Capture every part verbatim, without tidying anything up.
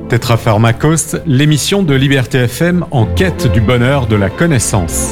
Tétrapharmakos, l'émission de Liberté F M en quête du bonheur de la connaissance.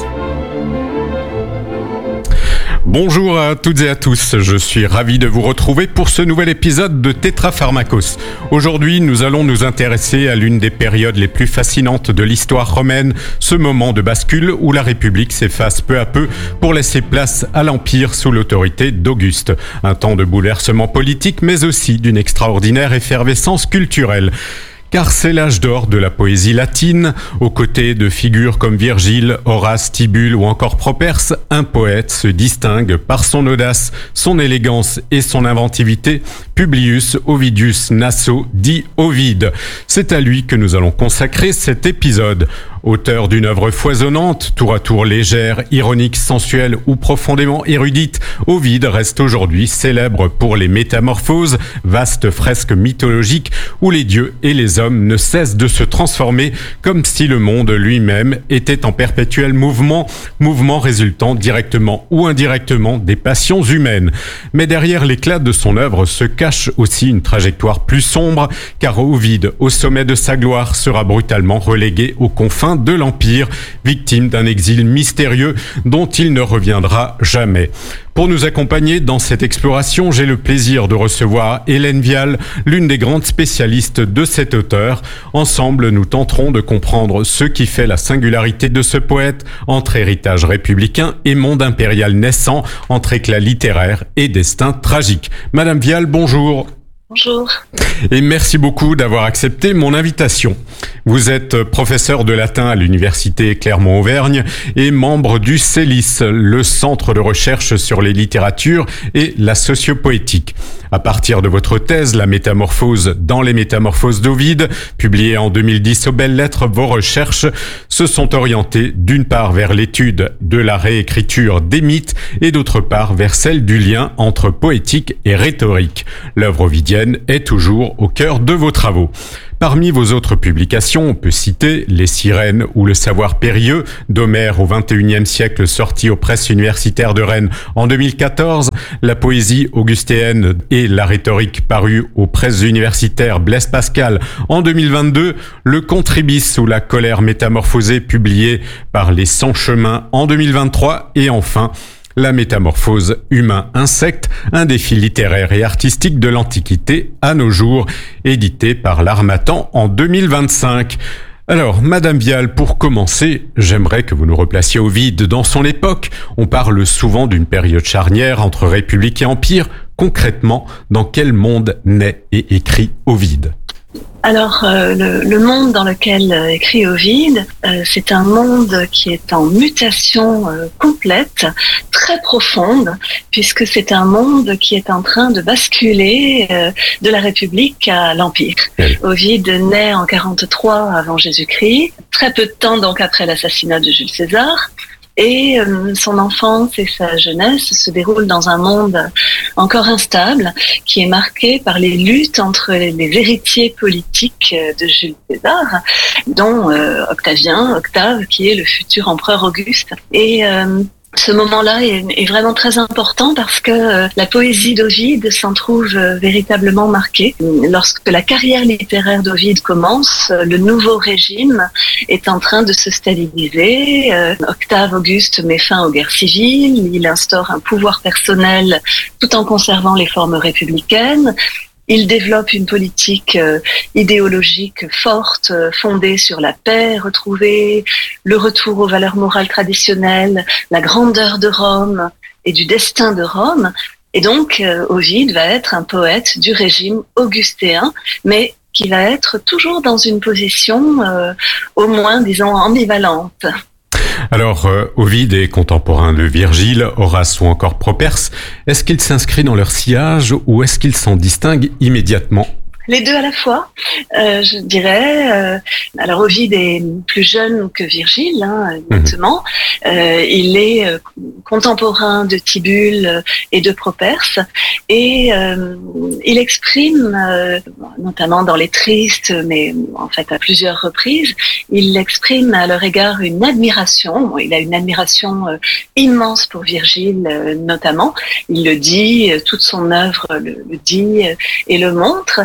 Bonjour à toutes et à tous, je suis ravi de vous retrouver pour ce nouvel épisode de Tétrapharmakos. Aujourd'hui, nous allons nous intéresser à l'une des périodes les plus fascinantes de l'histoire romaine, ce moment de bascule où la République s'efface peu à peu pour laisser place à l'Empire sous l'autorité d'Auguste. Un temps de bouleversement politique, mais aussi d'une extraordinaire effervescence culturelle. Car c'est l'âge d'or de la poésie latine, aux côtés de figures comme Virgile, Horace, Tibulle ou encore Properce, un poète se distingue par son audace, son élégance et son inventivité, Publius Ovidius Naso, dit Ovide. C'est à lui que nous allons consacrer cet épisode. Auteur d'une œuvre foisonnante, tour à tour légère, ironique, sensuelle ou profondément érudite, Ovide reste aujourd'hui célèbre pour les Métamorphoses, vaste fresque mythologique où les dieux et les hommes ne cessent de se transformer comme si le monde lui-même était en perpétuel mouvement, mouvement résultant directement ou indirectement des passions humaines. Mais derrière l'éclat de son œuvre se cache aussi une trajectoire plus sombre, car Ovide, au sommet de sa gloire, sera brutalement relégué aux confins de l'Empire, victime d'un exil mystérieux dont il ne reviendra jamais. Pour nous accompagner dans cette exploration, j'ai le plaisir de recevoir Hélène Vial, l'une des grandes spécialistes de cet auteur. Ensemble, nous tenterons de comprendre ce qui fait la singularité de ce poète entre héritage républicain et monde impérial naissant, entre éclat littéraire et destin tragique. Madame Vial, bonjour. Bonjour. Et merci beaucoup d'avoir accepté mon invitation. Vous êtes professeur de latin à l'université Clermont-Auvergne et membre du CELIS, le centre de recherche sur les littératures et la sociopoétique. À partir de votre thèse, La Métamorphose dans les Métamorphoses d'Ovide, publiée en deux mille dix aux Belles Lettres, vos recherches se sont orientées d'une part vers l'étude de la réécriture des mythes et d'autre part vers celle du lien entre poétique et rhétorique. L'œuvre ovidienne est toujours au cœur de vos travaux. Parmi vos autres publications, on peut citer Les Sirènes ou Le Savoir périlleux d'Homère au vingt et unième siècle, sorti aux presses universitaires de Rennes en deux mille quatorze, La poésie augustéenne et la rhétorique paru aux presses universitaires Blaise Pascal en deux mille vingt-deux, Le Contribis ou La colère métamorphosée publié par Les Cent Chemins en deux mille vingt-trois et enfin La métamorphose humain-insecte, un défi littéraire et artistique de l'Antiquité à nos jours, édité par l'Harmattan en deux mille vingt-cinq. Alors, Madame Vial, pour commencer, j'aimerais que vous nous replaciez Ovide dans son époque. On parle souvent d'une période charnière entre République et Empire. Concrètement, dans quel monde naît et écrit Ovide ? Alors, euh, le, le monde dans lequel euh, écrit Ovide, euh, c'est un monde qui est en mutation euh, complète, très profonde, puisque c'est un monde qui est en train de basculer euh, de la République à l'Empire. Oui. Ovide naît en quarante-trois avant Jésus-Christ, très peu de temps donc après l'assassinat de Jules César. Et euh, son enfance et sa jeunesse se déroulent dans un monde encore instable, qui est marqué par les luttes entre les, les héritiers politiques de Jules César, dont euh, Octavien, Octave, qui est le futur empereur Auguste. Et euh, ce moment-là est, est vraiment très important parce que euh, la poésie d'Ovide s'en trouve euh, véritablement marquée. Lorsque la carrière littéraire d'Ovide commence, euh, le nouveau régime est en train de se stabiliser. Euh, Octave Auguste met fin aux guerres civiles, il instaure un pouvoir personnel tout en conservant les formes républicaines. Il développe une politique euh, idéologique forte, euh, fondée sur la paix retrouvée, le retour aux valeurs morales traditionnelles, la grandeur de Rome et du destin de Rome. Et donc, euh, Ovide va être un poète du régime augustéen, mais qui va être toujours dans une position, euh, au moins, disons, ambivalente. Alors, euh, Ovide est contemporain de Virgile, Horace ou encore Properce. Est-ce qu'il s'inscrit dans leur sillage ou est-ce qu'il s'en distingue immédiatement ? Les deux à la fois, euh, je dirais. Euh, alors Ovide est plus jeune que Virgile, hein, exactement. Mmh. Euh, il est euh, contemporain de Tibulle et de Properce, et euh, il exprime, euh, notamment dans les Tristes, mais en fait à plusieurs reprises, il exprime à leur égard une admiration. Bon, il a une admiration euh, immense pour Virgile, euh, notamment. Il le dit, euh, toute son œuvre le, le dit euh, et le montre.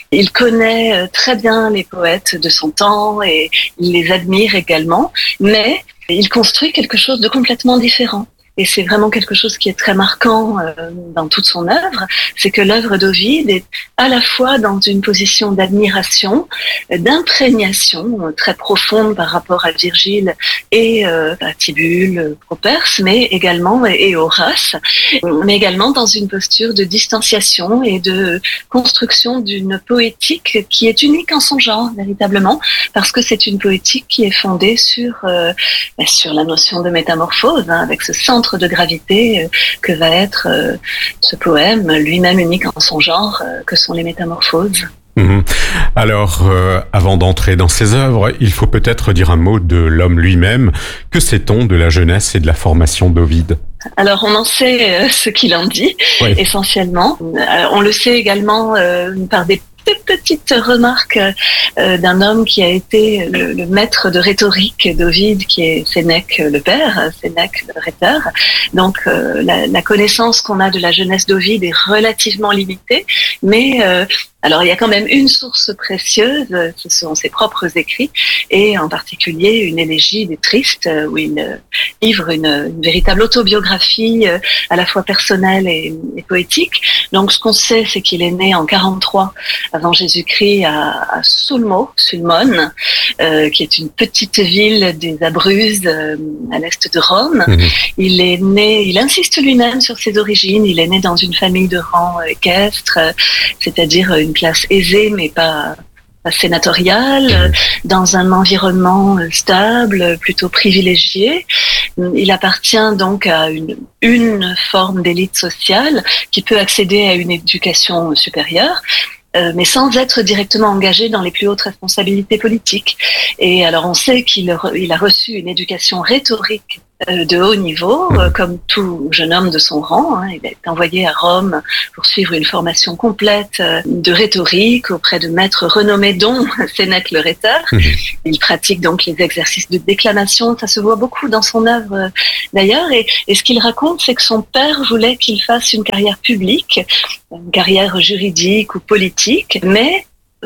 Il connaît très bien les poètes de son temps et il les admire également, mais il construit quelque chose de complètement différent. Et c'est vraiment quelque chose qui est très marquant euh, dans toute son œuvre, c'est que l'œuvre d'Ovide est à la fois dans une position d'admiration, d'imprégnation très profonde par rapport à Virgile et euh, à Tibulle, Properce, mais également et Horace, mais également dans une posture de distanciation et de construction d'une poétique qui est unique en son genre véritablement, parce que c'est une poétique qui est fondée sur euh, sur la notion de métamorphose, hein, avec ce centre de gravité que va être euh, ce poème, lui-même unique en son genre, euh, que sont les métamorphoses. Mmh. Alors, euh, avant d'entrer dans ses œuvres, il faut peut-être dire un mot de l'homme lui-même. Que sait-on de la jeunesse et de la formation d'Ovide ? Alors, on en sait euh, ce qu'il en dit, oui. essentiellement. Euh, on le sait également euh, par des petite remarque euh, d'un homme qui a été le, le maître de rhétorique d'Ovide, qui est Sénèque le père, Sénèque le rhéteur. Donc euh, la, la connaissance qu'on a de la jeunesse d'Ovide est relativement limitée, mais euh, alors il y a quand même une source précieuse, ce sont ses propres écrits, et en particulier une élégie des Tristes, où il euh, livre une, une véritable autobiographie euh, à la fois personnelle et, et poétique. Donc ce qu'on sait, c'est qu'il est né en quarante-trois avant Jésus-Christ à, à Sulmo, Sulmone, euh, qui est une petite ville des Abruzzes euh, à l'est de Rome. Mmh. Il est né, il insiste lui-même sur ses origines, il est né dans une famille de rang équestre, euh, c'est-à-dire une classe aisée mais pas, pas sénatoriale, dans un environnement stable, plutôt privilégié. Il appartient donc à une, une forme d'élite sociale qui peut accéder à une éducation supérieure, Euh, mais sans être directement engagé dans les plus hautes responsabilités politiques. Et alors on sait qu'il re, il a reçu une éducation rhétorique euh, de haut niveau, euh, comme tout jeune homme de son rang. Hein. Il est envoyé à Rome pour suivre une formation complète euh, de rhétorique auprès de maîtres renommés, dont Sénèque le rhéteur. Il pratique donc les exercices de déclamation, ça se voit beaucoup dans son œuvre euh, d'ailleurs. Et, et ce qu'il raconte, c'est que son père voulait qu'il fasse une carrière publique, une carrière juridique ou politique, mais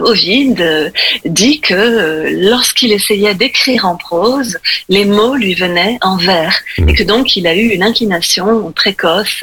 Ovide dit que lorsqu'il essayait d'écrire en prose, les mots lui venaient en vers, et que donc il a eu une inclination précoce,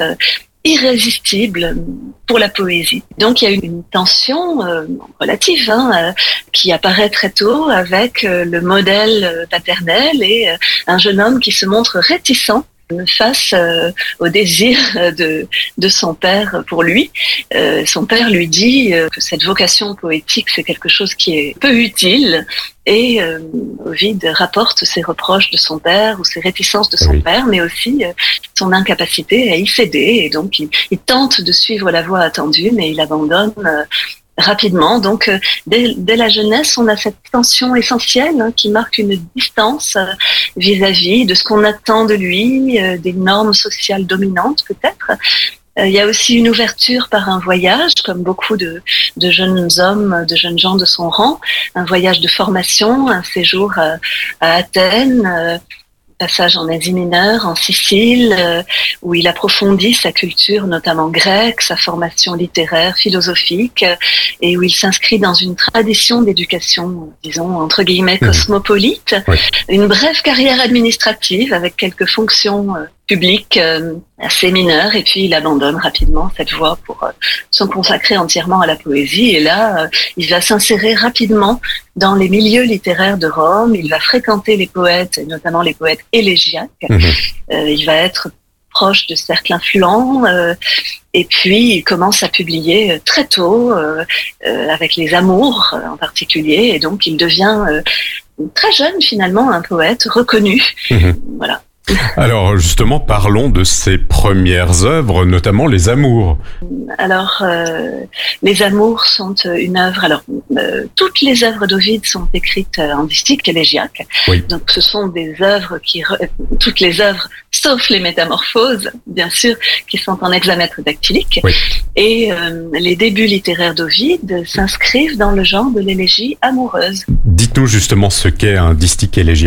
irrésistible pour la poésie. Donc il y a eu une tension euh, relative hein, euh, qui apparaît très tôt avec euh, le modèle paternel et euh, un jeune homme qui se montre réticent face euh, au désir de, de son père pour lui. Euh, son père lui dit euh, que cette vocation poétique, c'est quelque chose qui est peu utile, et euh, Ovide rapporte ses reproches de son père ou ses réticences de son oui. père, mais aussi euh, son incapacité à y céder, et donc il, il tente de suivre la voie attendue, mais il abandonne euh, rapidement. Donc, euh, dès, dès la jeunesse, on a cette tension essentielle hein, qui marque une distance euh, vis-à-vis de ce qu'on attend de lui, euh, des normes sociales dominantes peut-être. Euh, il y a aussi une ouverture par un voyage, comme beaucoup de, de jeunes hommes, de jeunes gens de son rang, un voyage de formation, un séjour à, à Athènes, euh, passage en Asie mineure, en Sicile, euh, où il approfondit sa culture, notamment grecque, sa formation littéraire, philosophique, euh, et où il s'inscrit dans une tradition d'éducation, disons, entre guillemets, cosmopolite. Oui. Une brève carrière administrative avec quelques fonctions euh, publiques euh, assez mineures, et puis il abandonne rapidement cette voie pour euh, se consacrer entièrement à la poésie. Et là, euh, il va s'insérer rapidement dans les milieux littéraires de Rome. Il va fréquenter les poètes, et notamment les poètes élégiaques. Mmh. Euh, il va être proche de cercles influents, euh, et puis il commence à publier très tôt, euh, euh, avec les Amours en particulier, et donc il devient euh, très jeune finalement un poète reconnu. Mmh. Voilà. Alors justement, parlons de ses premières œuvres, notamment Les Amours. Alors, euh, Les Amours sont une œuvre. Alors, euh, toutes les œuvres d'Ovide sont écrites en distique élégiaque. Oui. Donc, ce sont des œuvres qui, re... toutes les œuvres, sauf les Métamorphoses, bien sûr, qui sont en hexamètre dactylique. Oui. Et euh, les débuts littéraires d'Ovide s'inscrivent dans le genre de l'élégie amoureuse. Dites-nous justement ce qu'est un distique élégiaque.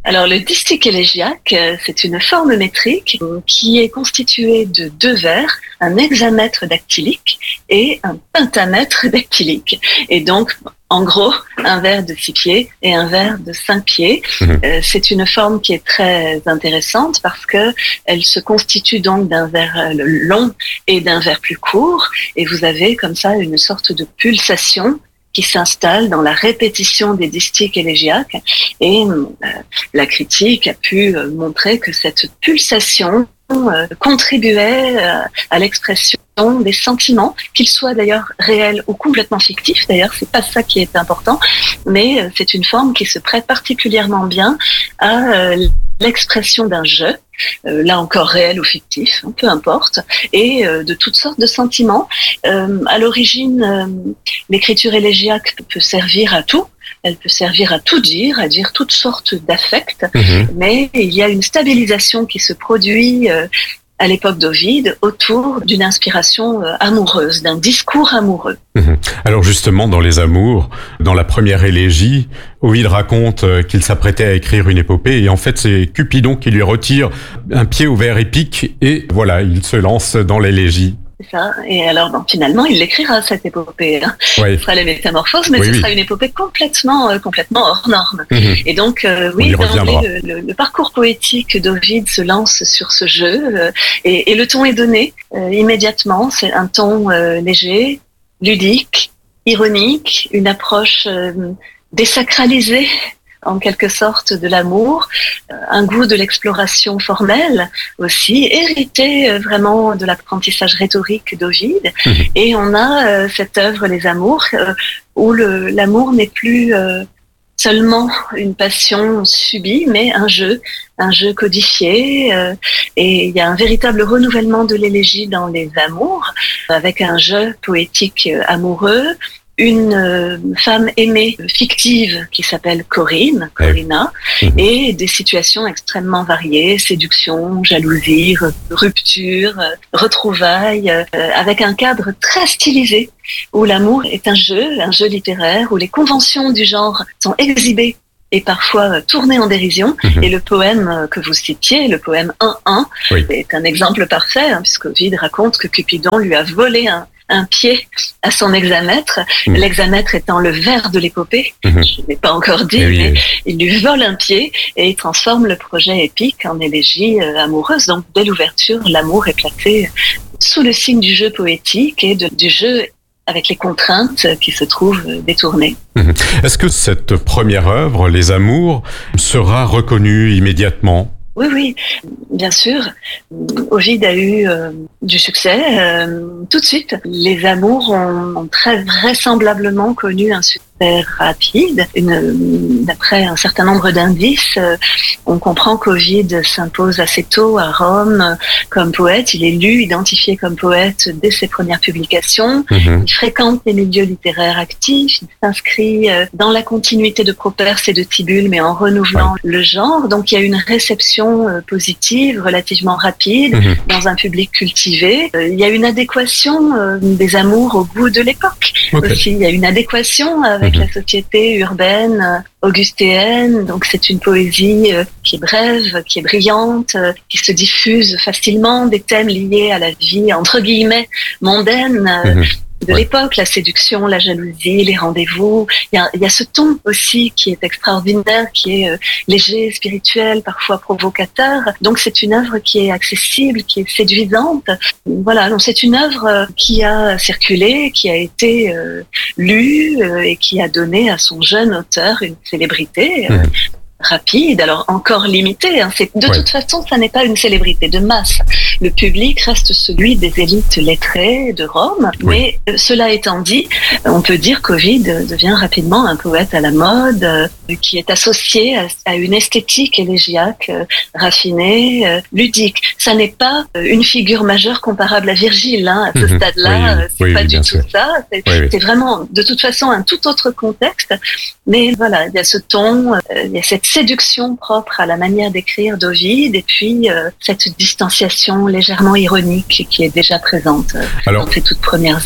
Alors le distique élégiaque, c'est une forme métrique qui est constituée de deux vers, un hexamètre dactylique et un pentamètre dactylique. Et donc, en gros, un vers de six pieds et un vers de cinq pieds. Mmh. Euh, c'est une forme qui est très intéressante parce que elle se constitue donc d'un vers long et d'un vers plus court. Et vous avez comme ça une sorte de pulsation qui s'installe dans la répétition des distiques élégiaques. Et euh, la critique a pu euh, montrer que cette pulsation euh, contribuait euh, à l'expression des sentiments, qu'ils soient d'ailleurs réels ou complètement fictifs. D'ailleurs, c'est pas ça qui est important, mais euh, c'est une forme qui se prête particulièrement bien à euh, l'expression d'un jeu, euh, là encore réel ou fictif, hein, peu importe, et euh, de toutes sortes de sentiments. Euh, à l'origine, euh, l'écriture élégiaque peut servir à tout. Elle peut servir à tout dire, à dire toutes sortes d'affects, mmh. mais il y a une stabilisation qui se produit euh, à l'époque d'Ovide autour d'une inspiration euh, amoureuse, d'un discours amoureux. Mmh. Alors justement, dans les amours, dans la première élégie, Ovide raconte qu'il s'apprêtait à écrire une épopée et en fait c'est Cupidon qui lui retire un pied au vers épique et voilà, il se lance dans l'élégie. Ça. Et alors, bon, finalement, il l'écrira, cette épopée. Hein. Oui. Ce sera les métamorphoses, mais oui, ce oui. sera une épopée complètement, euh, complètement hors norme. Mmh. Et donc, euh, oui, le, le, le parcours poétique d'Ovide se lance sur ce jeu euh, et, et le ton est donné euh, immédiatement. C'est un ton euh, léger, ludique, ironique, une approche euh, désacralisée en quelque sorte de l'amour, un goût de l'exploration formelle aussi, hérité vraiment de l'apprentissage rhétorique d'Ovide. Mmh. Et on a euh, cette œuvre, Les Amours, euh, où le, l'amour n'est plus euh, seulement une passion subie, mais un jeu, un jeu codifié. Euh, et il y a un véritable renouvellement de l'élégie dans Les Amours, avec un jeu poétique euh, amoureux, une euh, femme aimée fictive qui s'appelle Corinne, Corinna, oui. mmh. et des situations extrêmement variées, séduction, jalousie, rupture, retrouvailles, euh, avec un cadre très stylisé où l'amour est un jeu, un jeu littéraire, où les conventions du genre sont exhibées et parfois tourné en dérision. Mmh. Et le poème que vous citiez, le poème un un, oui. est un exemple parfait, hein, puisque Ovide raconte que Cupidon lui a volé un, un pied à son hexamètre, mmh. l'hexamètre étant le vers de l'épopée, mmh. je ne l'ai pas encore dit, oui, mais oui. il lui vole un pied et il transforme le projet épique en élégie euh, amoureuse. Donc, dès l'ouverture, l'amour est placé sous le signe du jeu poétique et de, du jeu avec les contraintes qui se trouvent détournées. Mmh. Est-ce que cette première œuvre, Les Amours, sera reconnue immédiatement ? Oui, oui, bien sûr. Ovide a eu euh, du succès euh, tout de suite. Les Amours ont, ont très vraisemblablement connu un succès rapide. Une, d'après un certain nombre d'indices, euh, on comprend qu'Ovide s'impose assez tôt à Rome euh, comme poète. Il est lu, identifié comme poète dès ses premières publications. Mmh. Il fréquente les milieux littéraires actifs. Il s'inscrit euh, dans la continuité de Properce et de Tibulle, mais en renouvelant ouais. le genre. Donc il y a une réception euh, positive, relativement rapide, mmh. dans un public cultivé. Euh, il y a une adéquation euh, des Amours au goût de l'époque. Okay. Aussi, il y a une adéquation avec la société urbaine augustéenne, donc c'est une poésie qui est brève, qui est brillante, qui se diffuse facilement, des thèmes liés à la vie entre guillemets mondaine mmh. de ouais. l'époque, la séduction, la jalousie, les rendez-vous. Il y a, il y a ce ton aussi qui est extraordinaire, qui est euh, léger, spirituel, parfois provocateur. Donc c'est une œuvre qui est accessible, qui est séduisante. Voilà, donc c'est une œuvre qui a circulé, qui a été euh, lue euh, et qui a donné à son jeune auteur une célébrité. Euh, mmh. rapide, alors encore limité. Hein. C'est, de ouais. toute façon, ça n'est pas une célébrité de masse. Le public reste celui des élites lettrées de Rome. Oui. Mais euh, cela étant dit, on peut dire qu'Ovide devient rapidement un poète à la mode, euh, qui est associé à, à une esthétique élégiaque, euh, raffinée, euh, ludique. Ça n'est pas euh, une figure majeure comparable à Virgile. Hein. À ce mmh. stade-là, oui. euh, c'est oui, pas du tout sûr. ça. C'est, oui, oui. c'est vraiment, de toute façon, un tout autre contexte. Mais voilà, il y a ce ton, euh, il y a cette séduction propre à la manière d'écrire d'Ovide et puis euh, cette distanciation légèrement ironique qui est déjà présente euh, Alors, dans ses toutes premières heures.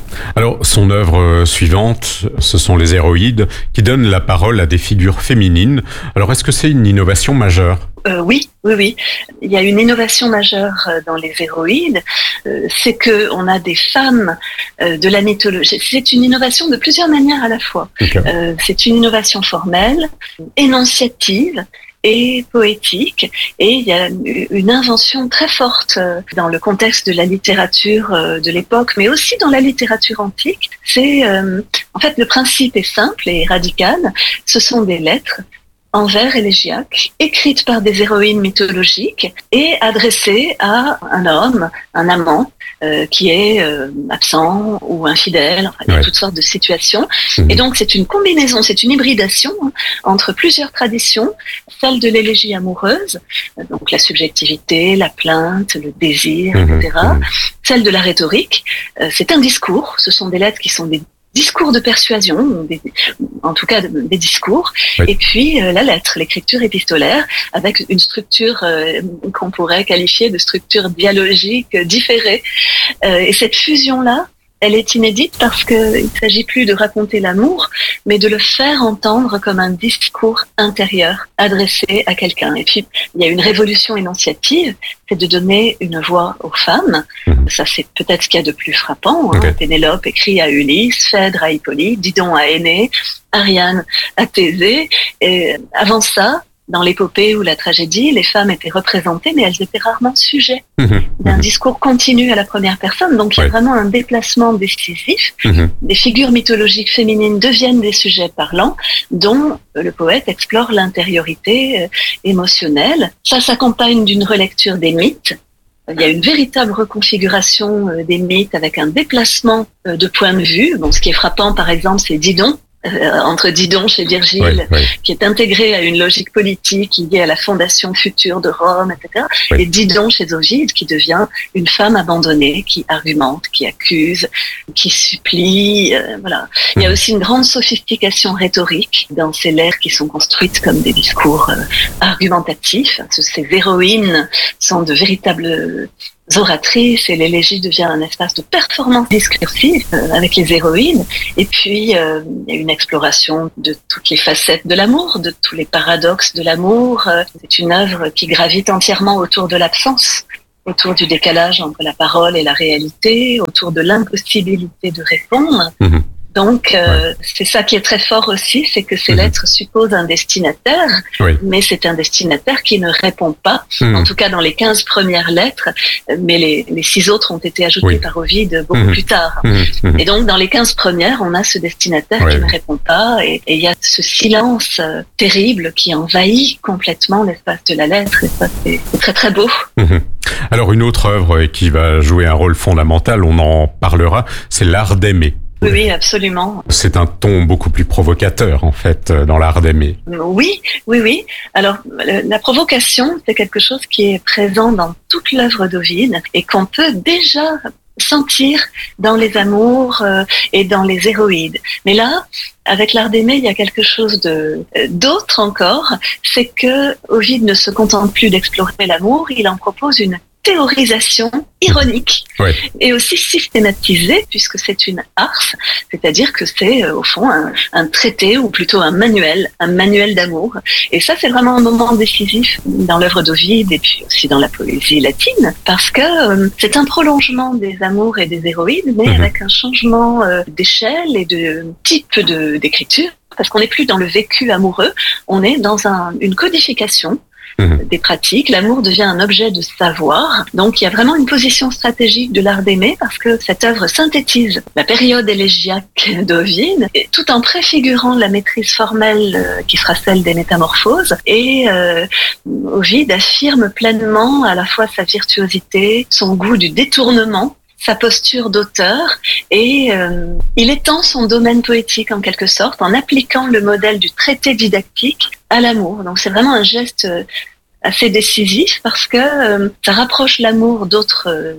Alors, son œuvre suivante, ce sont les héroïdes qui donnent la parole à des figures féminines. Alors, est-ce que c'est une innovation majeure ? Euh, oui, oui, oui. Il y a une innovation majeure dans les héroïdes, euh, c'est que on a des femmes euh, de la mythologie. C'est une innovation de plusieurs manières à la fois. Okay. Euh, c'est une innovation formelle, énonciative et poétique, et il y a une invention très forte dans le contexte de la littérature de l'époque, mais aussi dans la littérature antique. C'est euh, en fait, le principe est simple et radical. Ce sont des lettres en vers élégiaques, écrites par des héroïnes mythologiques et adressées à un homme, un amant, euh, qui est euh, absent ou infidèle. Enfin, il y a ouais. toutes sortes de situations. Mmh. Et donc, c'est une combinaison, c'est une hybridation hein, entre plusieurs traditions, celle de l'élégie amoureuse, donc la subjectivité, la plainte, le désir, mmh. et cetera. Mmh. Celle de la rhétorique, euh, c'est un discours, ce sont des lettres qui sont des discours de persuasion, des, en tout cas des discours, oui. et puis euh, la lettre, l'écriture épistolaire, avec une structure euh, qu'on pourrait qualifier de structure dialogique euh, différée. Euh, et cette fusion-là, elle est inédite parce qu'il ne s'agit plus de raconter l'amour, mais de le faire entendre comme un discours intérieur adressé à quelqu'un. Et puis, il y a une révolution énonciative, c'est de donner une voix aux femmes. Mmh. Ça, c'est peut-être ce qu'il y a de plus frappant. Hein. Okay. Pénélope écrit à Ulysse, Phèdre à Hippolyte, Didon à Énée, Ariane à Thésée. Et avant ça, dans l'épopée ou la tragédie, les femmes étaient représentées, mais elles étaient rarement sujets mmh, d'un mmh. discours continu à la première personne. Donc, il y a ouais. vraiment un déplacement décisif. Mmh. Des figures mythologiques féminines deviennent des sujets parlants, dont le poète explore l'intériorité euh, émotionnelle. Ça s'accompagne d'une relecture des mythes. Il y a une véritable reconfiguration euh, des mythes avec un déplacement euh, de point de vue. Bon, ce qui est frappant, par exemple, c'est Didon. Euh, entre Didon chez Virgile, oui, oui. qui est intégré à une logique politique liée à la fondation future de Rome, et cetera. Oui. Et Didon chez Ovide, qui devient une femme abandonnée, qui argumente, qui accuse, qui supplie. Euh, voilà. Mmh. Il y a aussi une grande sophistication rhétorique dans ces lettres qui sont construites comme des discours euh, argumentatifs. Ces héroïnes sont de véritables oratrices et l'élégie devient un espace de performance discursive euh, avec les héroïnes. Et puis, euh, il y a une exploration de toutes les facettes de l'amour, de tous les paradoxes de l'amour. Euh, c'est une œuvre qui gravite entièrement autour de l'absence, autour du décalage entre la parole et la réalité, autour de l'impossibilité de répondre. Mmh. Donc, euh, ouais. c'est ça qui est très fort aussi, c'est que ces mmh. lettres supposent un destinataire, oui. mais c'est un destinataire qui ne répond pas, mmh. en tout cas dans les quinze premières lettres, mais les, les six autres ont été ajoutées oui. par Ovide beaucoup mmh. plus tard. Mmh. Et donc, dans les quinze premières, on a ce destinataire oui. qui ne répond pas, et il y a ce silence euh, terrible qui envahit complètement l'espace de la lettre, et ça, c'est, c'est très très beau. Mmh. Alors, une autre œuvre qui va jouer un rôle fondamental, on en parlera, c'est l'art d'aimer. Oui, oui, absolument. C'est un ton beaucoup plus provocateur, en fait, dans l'art d'aimer. Oui, oui, oui. Alors, la provocation, c'est quelque chose qui est présent dans toute l'œuvre d'Ovide et qu'on peut déjà sentir dans les amours euh, et dans les héroïdes. Mais là, avec l'art d'aimer, il y a quelque chose de d'autre encore, c'est que Ovide ne se contente plus d'explorer l'amour, il en propose une théorisation ironique ouais. et aussi systématisée, puisque c'est une arse, c'est-à-dire que c'est euh, au fond un, un traité ou plutôt un manuel, un manuel d'amour. Et ça, c'est vraiment un moment décisif dans l'œuvre d'Ovide et puis aussi dans la poésie latine, parce que euh, c'est un prolongement des amours et des héroïdes, mais mmh. avec un changement euh, d'échelle et de type de, d'écriture, parce qu'on n'est plus dans le vécu amoureux, on est dans un, une codification Mmh. des pratiques. L'amour devient un objet de savoir. Donc, il y a vraiment une position stratégique de l'art d'aimer parce que cette œuvre synthétise la période élégiaque d'Ovide tout en préfigurant la maîtrise formelle euh, qui sera celle des métamorphoses. Et euh, Ovide affirme pleinement à la fois sa virtuosité, son goût du détournement, sa posture d'auteur, et euh, il étend son domaine poétique en quelque sorte en appliquant le modèle du traité didactique à l'amour. Donc c'est vraiment un geste assez décisif parce que euh, ça rapproche l'amour d'autres euh, arts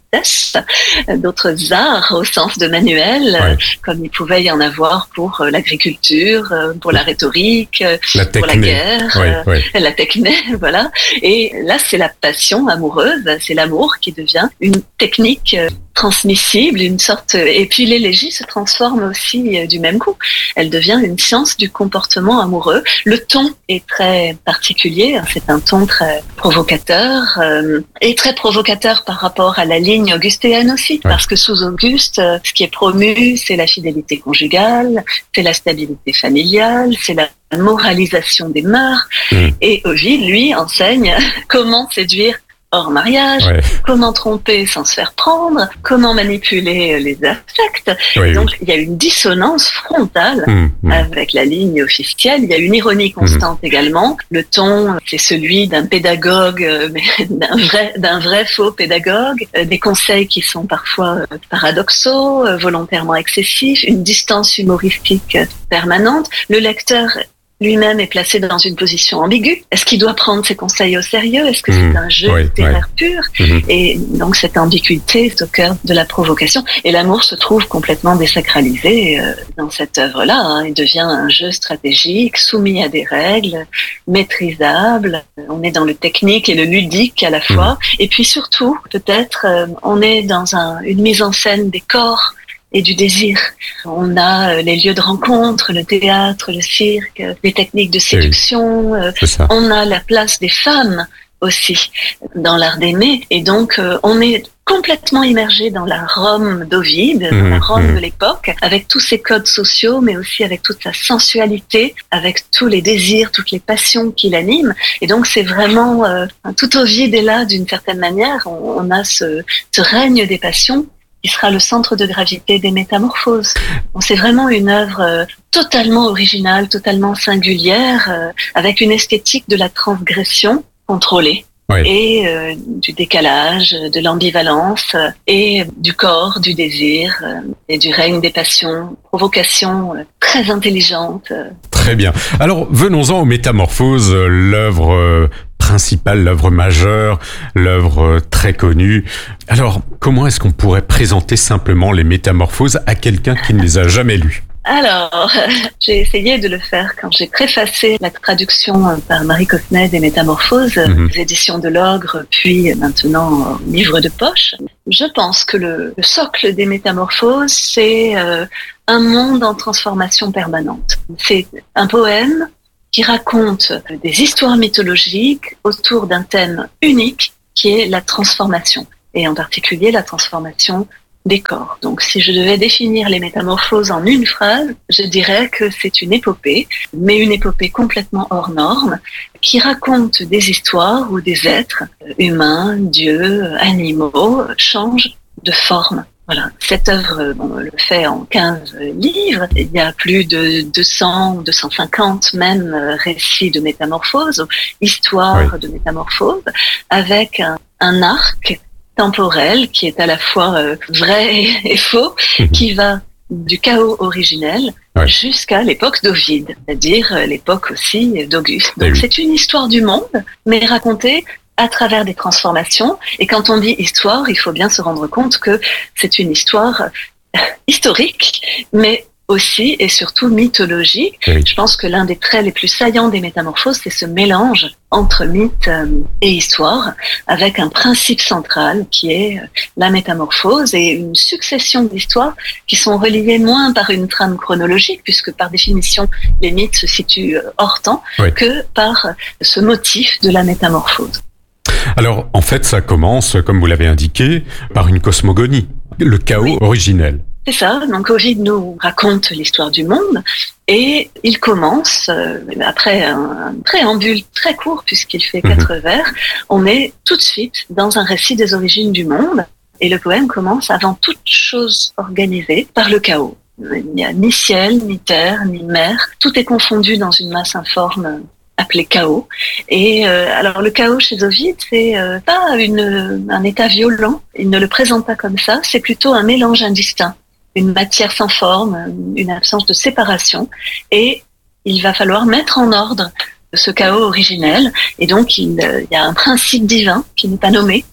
d'autres arts au sens de manuel, Ouais. comme il pouvait y en avoir pour l'agriculture, pour la rhétorique, La pour la techné. guerre, Ouais, ouais. la techné, voilà. Et là, c'est la passion amoureuse, c'est l'amour qui devient une technique transmissible, une sorte. Et puis l'élégie se transforme aussi du même coup. Elle devient une science du comportement amoureux. Le ton est très particulier, c'est un ton très provocateur, euh, et très provocateur par rapport à la ligne augustéenne aussi, ouais. Parce que sous Auguste, ce qui est promu, c'est la fidélité conjugale, c'est la stabilité familiale, c'est la moralisation des mœurs. Mmh. Et Ovide, lui, enseigne comment séduire hors mariage, ouais. Comment tromper sans se faire prendre, comment manipuler les affects. Oui, donc, oui. Il y a une dissonance frontale mmh, mmh. avec la ligne officielle. Il y a une ironie constante mmh. également. Le ton, c'est celui d'un pédagogue, mais d'un vrai, d'un vrai faux pédagogue. Des conseils qui sont parfois paradoxaux, volontairement excessifs, une distance humoristique permanente. Le lecteur lui-même est placé dans une position ambiguë. Est-ce qu'il doit prendre ses conseils au sérieux? Est-ce que mmh, c'est un jeu oui, littéraire oui. pur? mmh. Et donc cette ambiguïté est au cœur de la provocation. Et l'amour se trouve complètement désacralisé euh, dans cette œuvre-là. Hein. Il devient un jeu stratégique, soumis à des règles, maîtrisable. On est dans le technique et le ludique à la fois. Mmh. Et puis surtout, peut-être, euh, on est dans un, une mise en scène des corps et du désir. On a les lieux de rencontre, le théâtre, le cirque, les techniques de séduction. Oui, on a la place des femmes aussi dans l'art d'aimer. Et donc, on est complètement immergé dans la Rome d'Ovide, mmh, dans la Rome mmh. de l'époque, avec tous ses codes sociaux, mais aussi avec toute sa sensualité, avec tous les désirs, toutes les passions qui l'animent. Et donc, c'est vraiment... Euh, tout Ovide est là, d'une certaine manière. On, on a ce, ce règne des passions qui sera le centre de gravité des Métamorphoses. Donc, c'est vraiment une œuvre euh, totalement originale, totalement singulière, euh, avec une esthétique de la transgression contrôlée. Oui. Et euh, du décalage, de l'ambivalence, euh, et du corps, du désir, euh, et du règne des passions, provocation euh, très intelligente. Euh. Très bien. Alors, venons-en aux Métamorphoses, l'œuvre euh, principale, l'œuvre majeure, l'œuvre euh, très connue. Alors, comment est-ce qu'on pourrait présenter simplement les Métamorphoses à quelqu'un qui ne les a jamais lues ? Alors, j'ai essayé de le faire quand j'ai préfacé la traduction par Marie Cosnet des Métamorphoses, mmh. aux éditions de l'Ogre, puis maintenant au livre de poche. Je pense que le, le socle des Métamorphoses, c'est euh, un monde en transformation permanente. C'est un poème qui raconte des histoires mythologiques autour d'un thème unique qui est la transformation, et en particulier la transformation des corps. Donc, si je devais définir les Métamorphoses en une phrase, je dirais que c'est une épopée, mais une épopée complètement hors norme, qui raconte des histoires où des êtres humains, dieux, animaux changent de forme. Voilà. Cette œuvre, bon, le fait en quinze livres. Il y a plus de deux cents, deux cent cinquante même récits de métamorphoses, histoires oui. de métamorphoses, avec un, un arc temporel qui est à la fois euh, vrai et faux, mmh. qui va du chaos originel ouais. jusqu'à l'époque d'Ovide, c'est-à-dire euh, l'époque aussi d'Auguste. Donc oui. c'est une histoire du monde, mais racontée à travers des transformations. Et quand on dit histoire, il faut bien se rendre compte que c'est une histoire historique, mais aussi et surtout mythologique. Oui. Je pense que l'un des traits les plus saillants des Métamorphoses, c'est ce mélange entre mythe et histoire, avec un principe central qui est la métamorphose et une succession d'histoires qui sont reliées moins par une trame chronologique, puisque par définition les mythes se situent hors temps, oui. que par ce motif de la métamorphose. Alors, en fait, ça commence, comme vous l'avez indiqué, par une cosmogonie, le chaos oui. originel. C'est ça, donc Ovide nous raconte l'histoire du monde et il commence, euh, après un, un préambule très court puisqu'il fait mmh. quatre vers, on est tout de suite dans un récit des origines du monde et le poème commence avant toute chose organisée par le chaos. Il n'y a ni ciel, ni terre, ni mer, tout est confondu dans une masse informe appelé chaos. Et euh, alors le chaos chez Ovide, c'est euh, pas une, un état violent, il ne le présente pas comme ça, c'est plutôt un mélange indistinct, une matière sans forme, une absence de séparation, et il va falloir mettre en ordre ce chaos originel, et donc il, il y a un principe divin qui n'est pas nommé,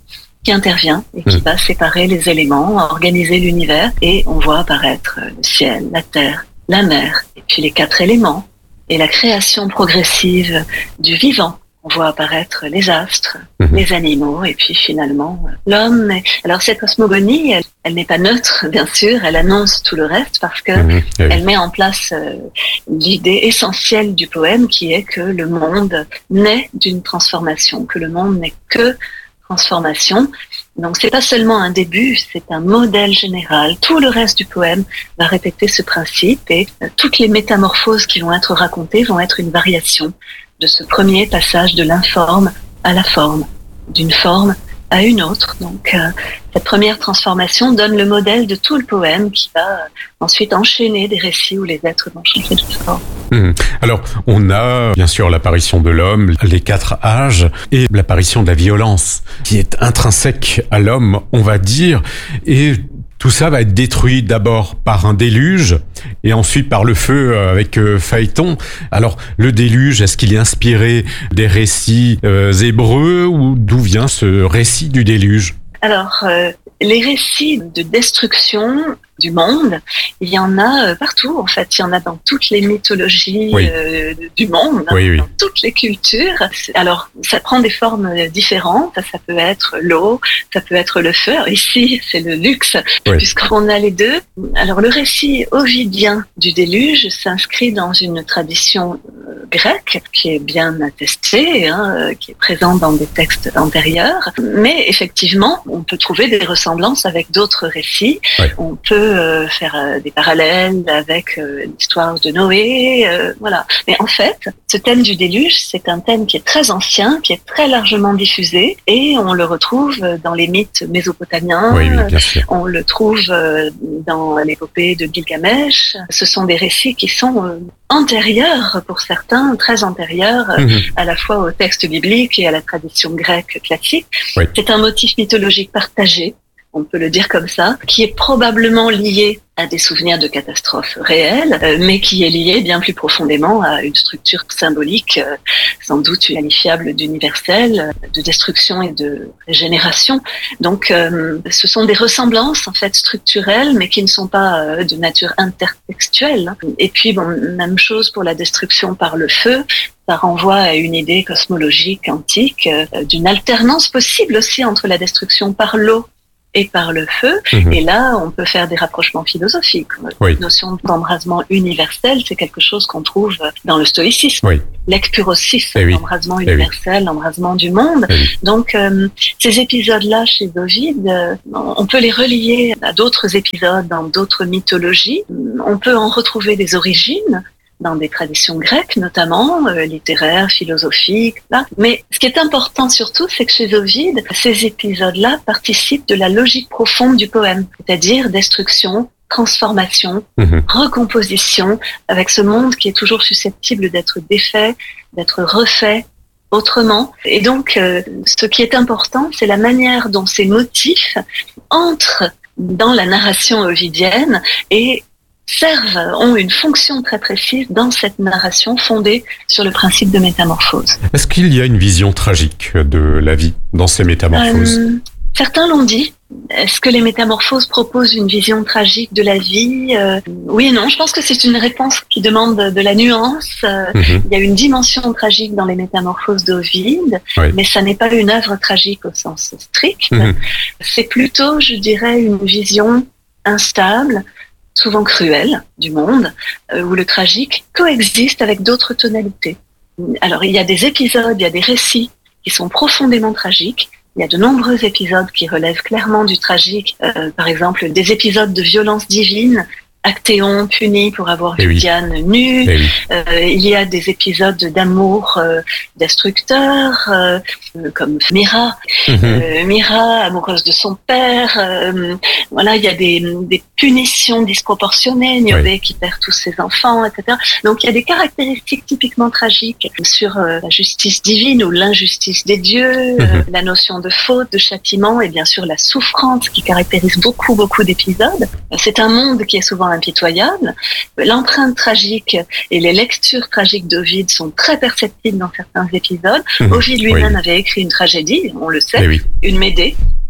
qui intervient et qui mmh. va séparer les éléments, organiser l'univers, et on voit apparaître le ciel, la terre, la mer, et puis les quatre éléments, et la création progressive du vivant. On voit apparaître les astres, mmh. les animaux, et puis finalement l'homme. Alors cette cosmogonie, elle, elle n'est pas neutre, bien sûr, elle annonce tout le reste parce que mmh. oui. elle met en place euh, l'idée essentielle du poème, qui est que le monde naît d'une transformation, que le monde n'est que transformation. Donc c'est pas seulement un début, c'est un modèle général. Tout le reste du poème va répéter ce principe, et euh, toutes les métamorphoses qui vont être racontées vont être une variation de ce premier passage de l'informe à la forme, d'une forme à une autre. Donc euh, cette première transformation donne le modèle de tout le poème, qui va euh, ensuite enchaîner des récits où les êtres vont changer de forme. Mmh. Alors on a bien sûr l'apparition de l'homme, les quatre âges, et l'apparition de la violence qui est intrinsèque à l'homme, on va dire, et tout ça va être détruit d'abord par un déluge et ensuite par le feu avec euh, Phaéton. Alors le déluge, est-ce qu'il est inspiré des récits euh, hébreux, ou d'où vient ce récit du déluge ? Alors euh, les récits de destruction du monde, il y en a partout, en fait. Il y en a dans toutes les mythologies oui. euh, du monde, oui, oui. dans toutes les cultures. Alors, ça prend des formes différentes. Ça peut être l'eau, ça peut être le feu. Alors, ici, c'est le luxe, oui. puisqu'on a les deux. Alors, le récit ovidien du déluge s'inscrit dans une tradition euh, grecque qui est bien attestée, hein, qui est présente dans des textes antérieurs. Mais effectivement, on peut trouver des ressemblances avec d'autres récits. Oui. On peut Euh, faire euh, des parallèles avec euh, l'histoire de Noé, euh, voilà. Mais en fait, ce thème du déluge, c'est un thème qui est très ancien, qui est très largement diffusé, et on le retrouve dans les mythes mésopotamiens, oui, oui, bien sûr. On le trouve euh, dans l'épopée de Gilgamesh. Ce sont des récits qui sont euh, antérieurs, pour certains, très antérieurs, mmh. euh, à la fois au texte biblique et à la tradition grecque classique. Oui. C'est un motif mythologique partagé, on peut le dire comme ça, qui est probablement lié à des souvenirs de catastrophes réelles, euh, mais qui est lié bien plus profondément à une structure symbolique, euh, sans doute qualifiable d'universelle, euh, de destruction et de régénération. Donc, euh, ce sont des ressemblances en fait structurelles, mais qui ne sont pas euh, de nature intertextuelle. Et puis, bon, même chose pour la destruction par le feu. Ça renvoie à une idée cosmologique antique euh, d'une alternance possible aussi entre la destruction par l'eau et par le feu. Mmh. Et là, on peut faire des rapprochements philosophiques. Oui. La notion d'embrasement universel, c'est quelque chose qu'on trouve dans le stoïcisme. Oui. L'ekpurosis, oui. l'embrasement universel, oui. l'embrasement du monde. Oui. Donc, euh, ces épisodes-là chez Ovide, euh, on peut les relier à d'autres épisodes dans d'autres mythologies. On peut en retrouver des origines dans des traditions grecques, notamment euh, littéraires, philosophiques. Là. Mais ce qui est important surtout, c'est que chez Ovide, ces épisodes-là participent de la logique profonde du poème, c'est-à-dire destruction, transformation, mmh. recomposition, avec ce monde qui est toujours susceptible d'être défait, d'être refait autrement. Et donc, euh, ce qui est important, c'est la manière dont ces motifs entrent dans la narration ovidienne et servent, ont une fonction très précise dans cette narration fondée sur le principe de métamorphose. Est-ce qu'il y a une vision tragique de la vie dans ces métamorphoses ? euh, Certains l'ont dit. Est-ce que les métamorphoses proposent une vision tragique de la vie ? euh, Oui et non. Je pense que c'est une réponse qui demande de la nuance. Euh, mm-hmm. Il y a une dimension tragique dans les métamorphoses d'Ovide, oui. mais ça n'est pas une œuvre tragique au sens strict. Mm-hmm. C'est plutôt, je dirais, une vision instable, souvent cruelle du monde, euh, où le tragique coexiste avec d'autres tonalités. Alors, il y a des épisodes, il y a des récits qui sont profondément tragiques. Il y a de nombreux épisodes qui relèvent clairement du tragique. Euh, par exemple, des épisodes de violence divine, Actéon puni pour avoir vu oui. Diane nue. Oui. Euh, il y a des épisodes d'amour euh, destructeur, euh, comme Mira. Mm-hmm. Euh, Mira, amoureuse de son père. Euh, voilà, il y a des, des punitions disproportionnées. Niobé oui. qui perd tous ses enfants, et cetera. Donc, il y a des caractéristiques typiquement tragiques sur euh, la justice divine ou l'injustice des dieux, mm-hmm. euh, la notion de faute, de châtiment et bien sûr la souffrance qui caractérise beaucoup, beaucoup d'épisodes. C'est un monde qui est souvent impitoyable. L'empreinte tragique et les lectures tragiques d'Ovide sont très perceptibles dans certains épisodes. Mmh, Ovide lui-même oui. avait écrit une tragédie, on le sait, oui. une Médée.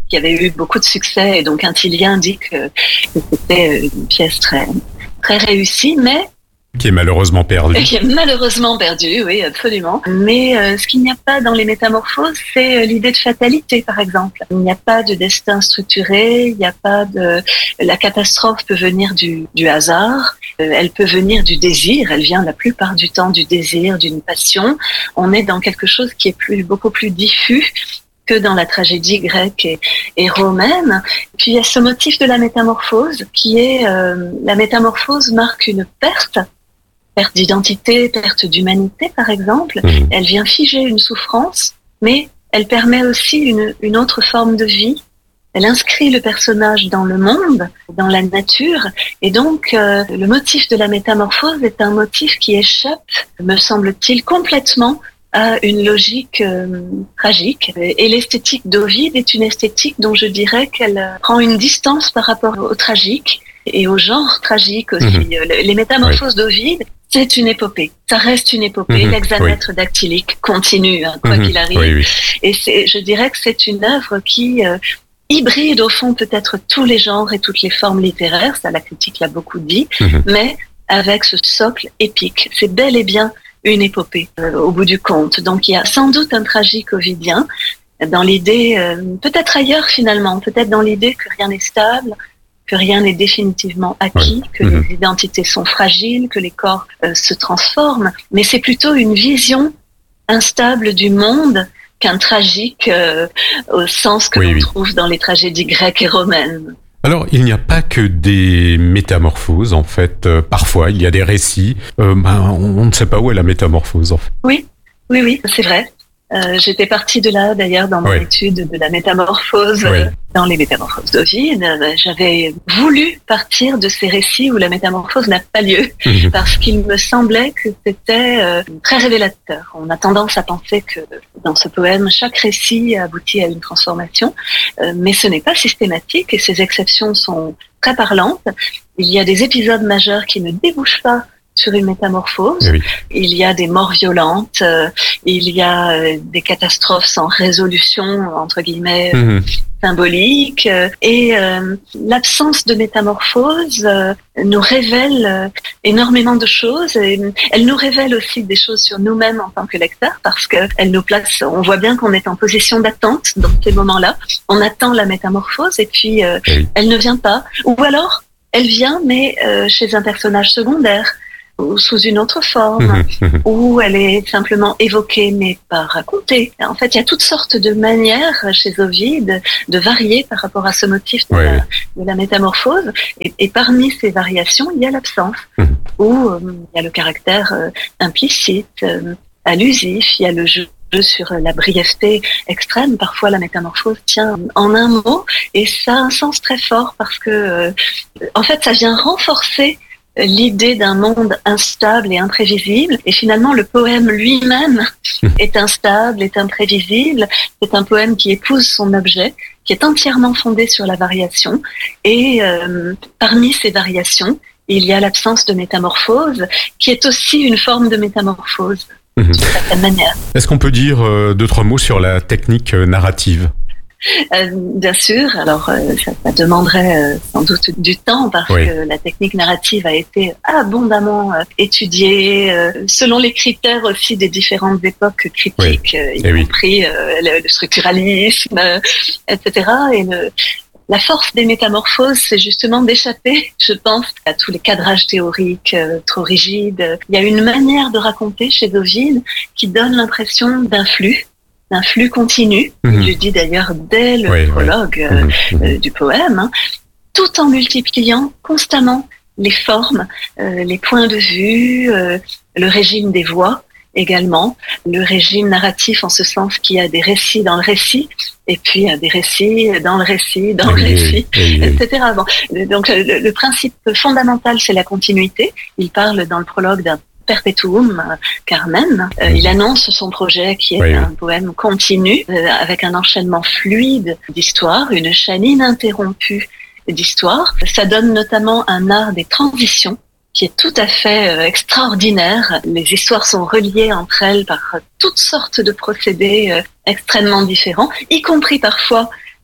qui avait eu beaucoup de succès, et donc un Tilien dit que, que c'était une pièce très, très réussie, mais qui est malheureusement perdu. Qui est malheureusement perdu, oui, absolument. Mais euh, ce qu'il n'y a pas dans les Métamorphoses, c'est euh, l'idée de fatalité, par exemple. Il n'y a pas de destin structuré, il n'y a pas de... La catastrophe peut venir du, du hasard, euh, elle peut venir du désir, elle vient la plupart du temps du désir, d'une passion. On est dans quelque chose qui est plus, beaucoup plus diffus que dans la tragédie grecque et, et romaine. Puis il y a ce motif de la métamorphose, qui est... Euh, la métamorphose marque une perte, perte d'identité, perte d'humanité, par exemple. Mmh. Elle vient figer une souffrance, mais elle permet aussi une, une autre forme de vie. Elle inscrit le personnage dans le monde, dans la nature, et donc euh, le motif de la métamorphose est un motif qui échappe, me semble-t-il, complètement à une logique euh, tragique. Et l'esthétique d'Ovide est une esthétique dont je dirais qu'elle prend une distance par rapport au tragique et au genre tragique aussi. Mmh. Les Métamorphoses oui. d'Ovide, c'est une épopée. Ça reste une épopée. Mmh, L'hexamètre oui. dactylique continue, hein, quoi mmh, qu'il arrive. Oui, oui. Et c'est, je dirais que c'est une œuvre qui euh, hybride au fond peut-être tous les genres et toutes les formes littéraires. Ça, la critique l'a beaucoup dit. Mmh. Mais avec ce socle épique. C'est bel et bien une épopée euh, au bout du compte. Donc il y a sans doute un tragique ovidien dans l'idée, euh, peut-être ailleurs finalement, peut-être dans l'idée que rien n'est stable, que rien n'est définitivement acquis, ouais. que mmh. les identités sont fragiles, que les corps euh, se transforment. Mais c'est plutôt une vision instable du monde qu'un tragique euh, au sens que oui, l'on oui. trouve dans les tragédies grecques et romaines. Alors, il n'y a pas que des métamorphoses, en fait. Euh, parfois, il y a des récits. Euh, ben, on, on ne sait pas où est la métamorphose, en fait. Oui, oui, oui, c'est vrai. Euh, j'étais partie de là, d'ailleurs, dans mon oui. étude de la métamorphose, oui. euh, dans les métamorphoses d'Ovide. Euh, j'avais voulu partir de ces récits où la métamorphose n'a pas lieu, mmh. parce qu'il me semblait que c'était euh, très révélateur. On a tendance à penser que dans ce poème, chaque récit aboutit à une transformation, euh, mais ce n'est pas systématique et ces exceptions sont très parlantes. Il y a des épisodes majeurs qui ne débouchent pas sur une métamorphose. Oui. Il y a des morts violentes, euh, il y a euh, des catastrophes sans résolution, entre guillemets, mmh. symboliques, euh, et euh, l'absence de métamorphose euh, nous révèle euh, énormément de choses, et elle nous révèle aussi des choses sur nous-mêmes en tant que lecteurs, parce qu'elle nous place, on voit bien qu'on est en position d'attente dans ces moments-là, on attend la métamorphose, et puis euh, oui. elle ne vient pas, ou alors elle vient, mais euh, chez un personnage secondaire, ou sous une autre forme, où elle est simplement évoquée mais pas racontée. En fait, il y a toutes sortes de manières chez Ovide de varier par rapport à ce motif de, ouais. la, de la métamorphose. Et, et parmi ces variations, il y a l'absence, mmh. où euh, il y a le caractère euh, implicite, euh, allusif, il y a le jeu sur la brièveté extrême. Parfois, la métamorphose tient en un mot, et ça a un sens très fort parce que, euh, en fait, ça vient renforcer l'idée d'un monde instable et imprévisible. Et finalement, le poème lui-même est instable, est imprévisible. C'est un poème qui épouse son objet, qui est entièrement fondé sur la variation. Et euh, parmi ces variations, il y a l'absence de métamorphose, qui est aussi une forme de métamorphose, mmh. d'une certaine manière. Est-ce qu'on peut dire euh, deux, trois mots sur la technique euh, narrative ? Euh, bien sûr, alors euh, ça, ça demanderait euh, sans doute du temps parce oui. que la technique narrative a été abondamment euh, étudiée euh, selon les critères aussi des différentes époques critiques, oui. euh, y Et compris oui. euh, le, le structuralisme, euh, et cetera. Et le, la force des métamorphoses, c'est justement d'échapper, je pense, à tous les cadrages théoriques euh, trop rigides. Il y a une manière de raconter chez Ovide qui donne l'impression d'un flux. d'un flux continu, mmh. je dis d'ailleurs dès le oui, prologue oui. Mmh. Euh, du poème, hein, tout en multipliant constamment les formes, euh, les points de vue, euh, le régime des voix également, le régime narratif en ce sens qu'il y a des récits dans le récit, et puis euh, des récits dans le récit, dans oui, le récit, oui, oui. et cetera. Bon, donc le, le principe fondamental, c'est la continuité. Il parle dans le prologue d'un Perpetuum Carmen. Euh, il annonce son projet qui est oui, un oui. poème continu euh, avec un enchaînement fluide d'histoires, une chaîne ininterrompue d'histoires. Ça donne notamment un art des transitions qui est tout à fait euh, extraordinaire. Les histoires sont reliées entre elles par toutes sortes de procédés euh, extrêmement différents, y compris parfois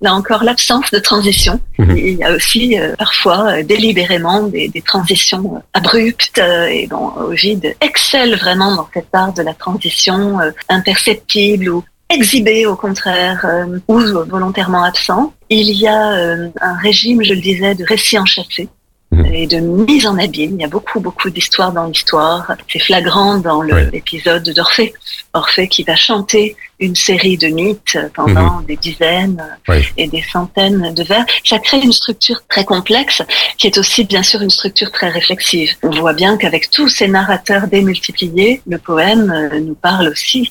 là encore, l'absence de transition. Mmh. Il y a aussi euh, parfois euh, délibérément des, des transitions abruptes euh, et bon, Ovide excelle vraiment dans cet art de la transition euh, imperceptible ou exhibé au contraire euh, ou volontairement absent. Il y a euh, un régime, je le disais, de récits enchâssés et de mise en abîme. Il y a beaucoup, beaucoup d'histoires dans l'histoire. C'est flagrant dans le, oui. l'épisode d'Orphée. Orphée qui va chanter une série de mythes pendant mmh. des dizaines oui. et des centaines de vers. Ça crée une structure très complexe qui est aussi bien sûr une structure très réflexive. On voit bien qu'avec tous ces narrateurs démultipliés, le poème nous parle aussi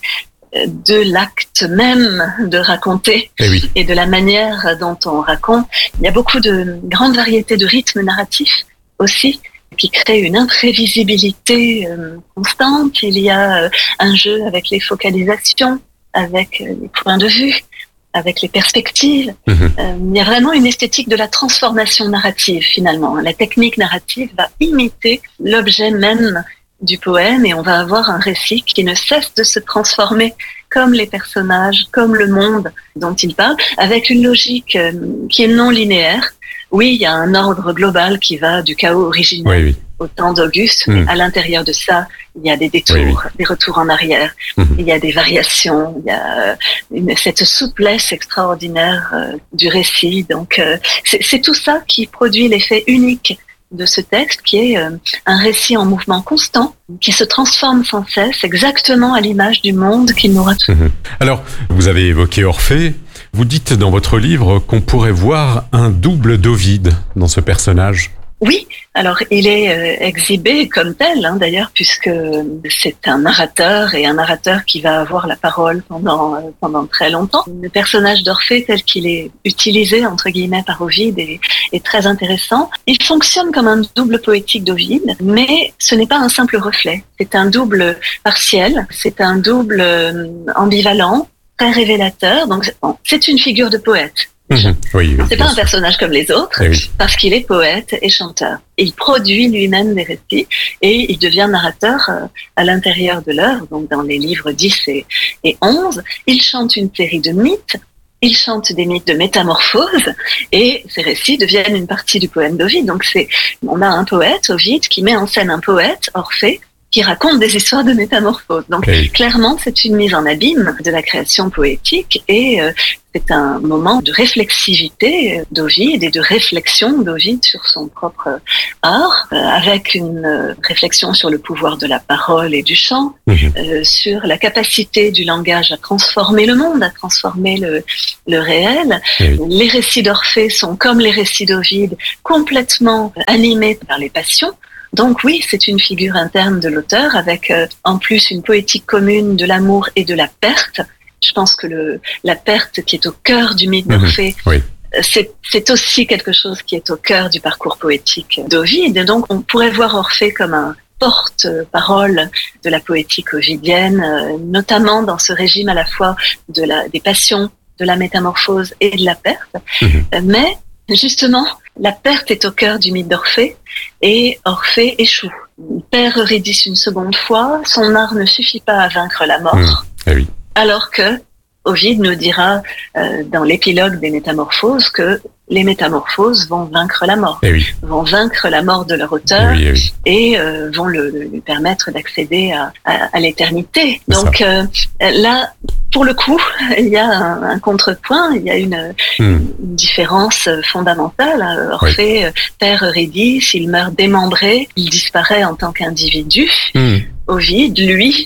de l'acte même de raconter et, oui. et de la manière dont on raconte. Il y a beaucoup de grande variété de rythmes narratifs aussi qui créent une imprévisibilité euh, constante. Il y a euh, un jeu avec les focalisations, avec euh, les points de vue, avec les perspectives. Mmh. Euh, il y a vraiment une esthétique de la transformation narrative finalement. La technique narrative va imiter l'objet même du poème et on va avoir un récit qui ne cesse de se transformer comme les personnages, comme le monde dont il parle, avec une logique euh, qui est non linéaire. Oui, il y a un ordre global qui va du chaos originel oui, oui. au temps d'Auguste, mmh. mais à l'intérieur de ça, il y a des détours, oui, oui. des retours en arrière, mmh. il y a des variations, il y a une, cette souplesse extraordinaire euh, du récit. Donc, euh, c'est, c'est tout ça qui produit l'effet unique de ce texte qui est euh, un récit en mouvement constant, qui se transforme sans cesse, exactement à l'image du monde qu'il nous raconte. Mmh. Alors, vous avez évoqué Orphée. Vous dites dans votre livre qu'on pourrait voir un double d'Ovide dans ce personnage. Oui, alors il est euh, exhibé comme tel, hein, d'ailleurs, puisque c'est un narrateur et un narrateur qui va avoir la parole pendant euh, pendant très longtemps. Le personnage d'Orphée tel qu'il est utilisé entre guillemets par Ovide est, est très intéressant. Il fonctionne comme un double poétique d'Ovide, mais ce n'est pas un simple reflet. C'est un double partiel, c'est un double euh, ambivalent, très révélateur. Donc bon, c'est une figure de poète. Mmh, oui, oui, c'est pas un personnage comme les autres, oui. parce qu'il est poète et chanteur. Il produit lui-même des récits et il devient narrateur à l'intérieur de l'œuvre, donc dans les livres dix et, et onze. Il chante une série de mythes, il chante des mythes de métamorphose et ces récits deviennent une partie du poème d'Ovide. Donc c'est, on a un poète, Ovide, qui met en scène un poète, Orphée, qui raconte des histoires de métamorphose. Donc, oui. clairement, c'est une mise en abîme de la création poétique et euh, c'est un moment de réflexivité d'Ovide et de réflexion d'Ovide sur son propre art, euh, avec une euh, réflexion sur le pouvoir de la parole et du chant, mmh. euh, sur la capacité du langage à transformer le monde, à transformer le, le réel. Oui. Les récits d'Orphée sont, comme les récits d'Ovide, complètement animés par les passions. Donc oui, c'est une figure interne de l'auteur avec euh, en plus une poétique commune de l'amour et de la perte. Je pense que le, la perte qui est au cœur du mythe d'Orphée, mmh, oui. c'est, c'est aussi quelque chose qui est au cœur du parcours poétique d'Ovide. Donc on pourrait voir Orphée comme un porte-parole de la poétique ovidienne, euh, notamment dans ce régime à la fois de la, des passions, de la métamorphose et de la perte. Mmh. Euh, mais justement, la perte est au cœur du mythe d'Orphée et Orphée échoue. Il perd Eurydice une seconde fois, son art ne suffit pas à vaincre la mort. Mmh. Eh oui. Alors que Ovide nous dira euh, dans l'épilogue des Métamorphoses que les métamorphoses vont vaincre la mort, eh oui. vont vaincre la mort de leur auteur eh oui, eh oui. et euh, vont le, le, lui permettre d'accéder à, à, à l'éternité. C'est Donc euh, là, pour le coup, il y a un, un contrepoint, il y a une, hmm. une différence fondamentale. Orphée oui. perd Eurydice, il meurt démembré, il disparaît en tant qu'individu. Hmm. Ovide, lui,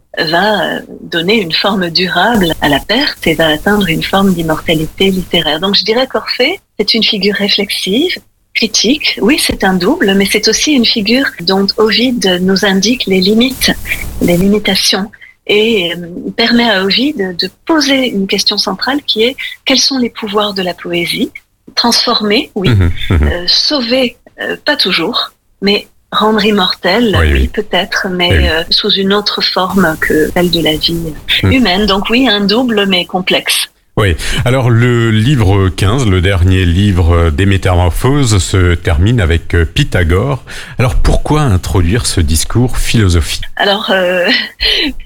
va donner une forme durable à la perte et va atteindre une forme d'immortalité littéraire. Donc je dirais qu'Orphée, c'est une figure réflexive, critique. Oui, c'est un double, mais c'est aussi une figure dont Ovide nous indique les limites, les limitations. Et euh, permet à Ovide de poser une question centrale qui est quels sont les pouvoirs de la poésie? Transformer, oui. Mmh, mmh. Euh, sauver, euh, pas toujours, mais rendre immortel, oui, oui peut-être, mais oui. euh, sous une autre forme que celle de la vie mmh. humaine. Donc oui, un double, mais complexe. Oui. Alors le livre quinze, le dernier livre des Métamorphoses, se termine avec Pythagore. Alors pourquoi introduire ce discours philosophique? Alors euh,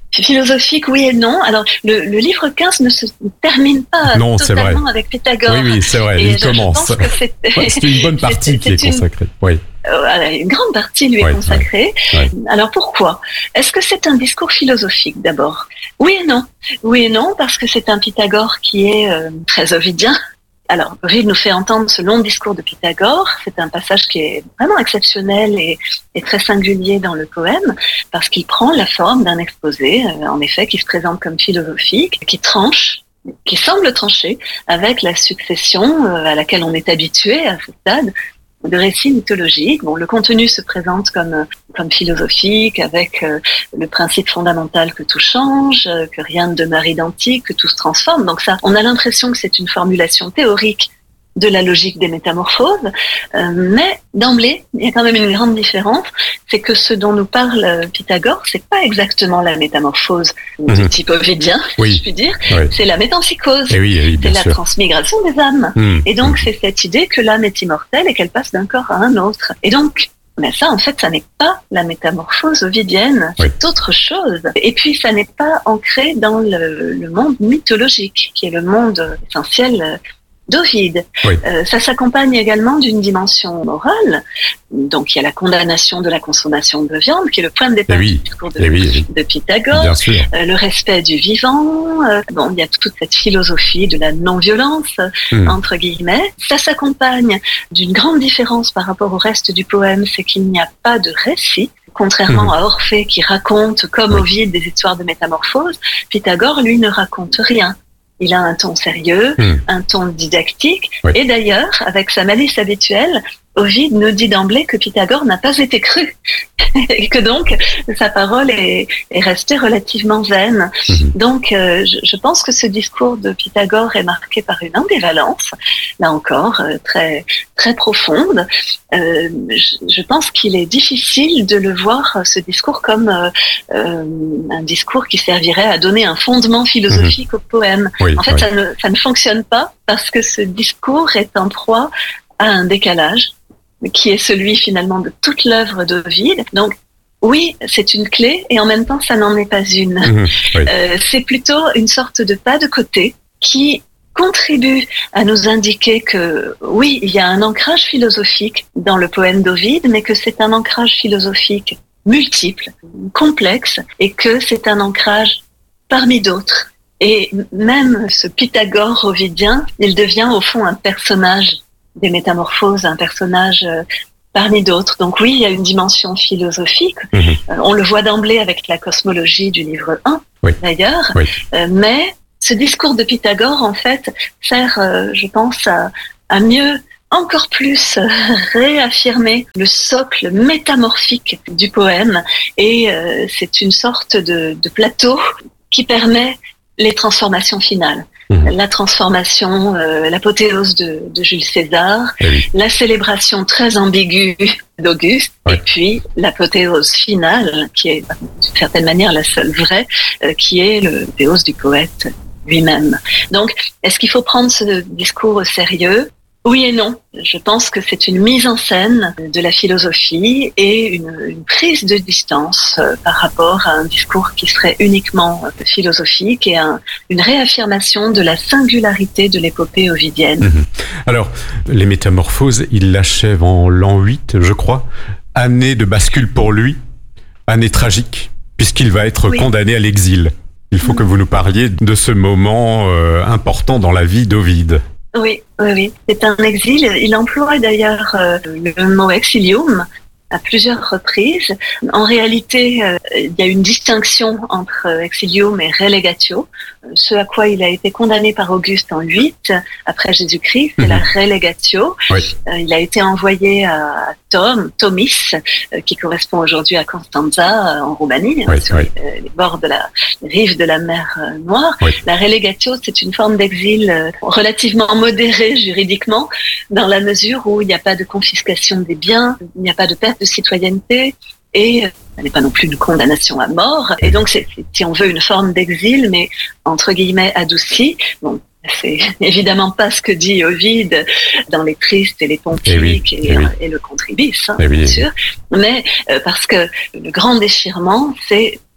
Philosophique, oui et non. Alors, le, le livre quinze ne se termine pas non, totalement avec Pythagore. Oui, oui, c'est vrai, et il je, commence. Je pense que c'est, ouais, c'est une bonne partie c'est, qui est une, consacrée. Oui. Euh, une grande partie lui ouais, est consacrée. Ouais, ouais. Alors, pourquoi? Est-ce que c'est un discours philosophique, d'abord? Oui et non. Oui et non, parce que c'est un Pythagore qui est euh, très ovidien. Alors, Ovide nous fait entendre ce long discours de Pythagore. C'est un passage qui est vraiment exceptionnel et, et très singulier dans le poème, parce qu'il prend la forme d'un exposé, euh, en effet, qui se présente comme philosophique, qui tranche, qui semble trancher avec la succession euh, à laquelle on est habitué à ce stade, de récits mythologiques. Bon, le contenu se présente comme comme philosophique, avec euh, le principe fondamental que tout change, euh, que rien ne demeure identique, que tout se transforme. Donc ça, on a l'impression que c'est une formulation théorique de la logique des métamorphoses, euh, mais d'emblée, il y a quand même une grande différence, c'est que ce dont nous parle Pythagore, c'est pas exactement la métamorphose mmh. du type ovidien, oui. si je puis dire, oui. c'est la métempsychose, et oui, oui, bien c'est sûr. la transmigration des âmes. Mmh. Et donc, mmh. c'est cette idée que l'âme est immortelle et qu'elle passe d'un corps à un autre. Et donc, mais ça, en fait, ça n'est pas la métamorphose ovidienne, oui. c'est autre chose. Et puis, ça n'est pas ancré dans le, le monde mythologique, qui est le monde essentiel d'Ovide. Oui. Euh, ça s'accompagne également d'une dimension morale. Donc, il y a la condamnation de la consommation de viande, qui est le point de départ oui. du discours de, oui. de Pythagore. Bien sûr. Euh, le respect du vivant. Euh, bon, il y a toute cette philosophie de la non-violence, mmh. entre guillemets. Ça s'accompagne d'une grande différence par rapport au reste du poème, c'est qu'il n'y a pas de récit. Contrairement mmh. à Orphée, qui raconte, comme oui. Ovide, des histoires de métamorphose, Pythagore, lui, ne raconte rien. Il a un ton sérieux, mmh. un ton didactique. Oui. Et d'ailleurs, avec sa malice habituelle, Ovide nous dit d'emblée que Pythagore n'a pas été cru. Et que donc, sa parole est, est restée relativement vaine. Mmh. Donc, euh, je, je pense que ce discours de Pythagore est marqué par une ambivalence, là encore, euh, très, très profonde. Euh, je, je pense qu'il est difficile de le voir, ce discours, comme euh, euh, un discours qui servirait à donner un fondement philosophique mmh. au poème. Oui, en fait, oui. ça, ne, ça ne fonctionne pas parce que ce discours est en proie à un décalage qui est celui finalement de toute l'œuvre d'Ovide. Donc, oui, c'est une clé et en même temps, ça n'en est pas une. Mmh, oui. euh, c'est plutôt une sorte de pas de côté qui contribue à nous indiquer que, oui, il y a un ancrage philosophique dans le poème d'Ovide, mais que c'est un ancrage philosophique multiple, complexe, et que c'est un ancrage parmi d'autres. Et même ce Pythagore ovidien, il devient au fond un personnage des métamorphoses, un personnage euh, parmi d'autres. Donc oui, il y a une dimension philosophique. Mmh. Euh, on le voit d'emblée avec la cosmologie du livre un, oui. d'ailleurs. Oui. Euh, mais ce discours de Pythagore, en fait, sert, euh, je pense, à, à mieux, encore plus, euh, réaffirmer le socle métamorphique du poème. Et euh, c'est une sorte de, de plateau qui permet les transformations finales. Mmh. La transformation, euh, l'apothéose de, de Jules César, oui. la célébration très ambiguë d'Auguste, oui. et puis l'apothéose finale, qui est d'une certaine manière la seule vraie, euh, qui est l'apothéose du poète lui-même. Donc, est-ce qu'il faut prendre ce discours au sérieux ? Oui et non. Je pense que c'est une mise en scène de la philosophie et une, une prise de distance euh, par rapport à un discours qui serait uniquement euh, philosophique et un, une réaffirmation de la singularité de l'épopée ovidienne. Mmh. Alors, les métamorphoses, il l'achève en l'an huit, je crois. Année de bascule pour lui, année tragique, puisqu'il va être oui. condamné à l'exil. Il faut mmh. que vous nous parliez de ce moment euh, important dans la vie d'Ovide. Oui, oui, oui. C'est un exil. Il emploie d'ailleurs euh, le mot exilium à plusieurs reprises. En réalité, euh, il y a une distinction entre exilium et relegatio. Ce à quoi il a été condamné par Auguste en huit, après Jésus-Christ, c'est mmh. la relegatio. Oui. Euh, il a été envoyé à Tom, Tomis, euh, qui correspond aujourd'hui à Constanța, euh, en Roumanie, oui, hein, sur oui. les, les bords de la rive de la mer euh, Noire. Oui. La relegatio, c'est une forme d'exil euh, relativement modérée juridiquement, dans la mesure où il n'y a pas de confiscation des biens, il n'y a pas de perte de citoyenneté, et ça n'est pas non plus une condamnation à mort. Et donc, c'est, si on veut, une forme d'exil, mais entre guillemets adoucie. Bon, c'est évidemment pas ce que dit Ovide dans les Tristes et les Pontiques et, oui, et, et, oui. et le Contribis, hein, bien oui. sûr. Mais euh, parce que le grand déchirement, c'est